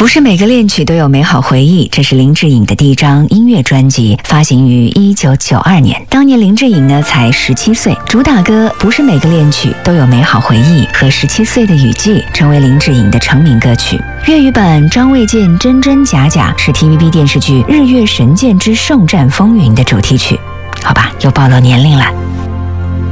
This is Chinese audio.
不是每个恋曲都有美好回忆，这是林志颖的第一张音乐专辑，发行于1992年。当年林志颖呢才17岁，主打歌《不是每个恋曲都有美好回忆》和17岁的雨季成为林志颖的成名歌曲。粤语版张卫健真真假假是 TVB 电视剧《日月神剑之圣战风云》的主题曲。好吧，又暴露年龄了。